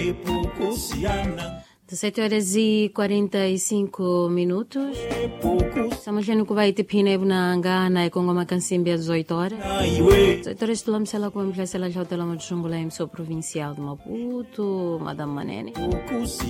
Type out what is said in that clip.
17 horas e 45 minutos. Estamos vendo que vai ter pina na Angana e com uma canção às 18 horas. 18 horas de lamsela com a empresa lá já o telamo de Xungulém, sou provincial de Maputo, Madame Manene.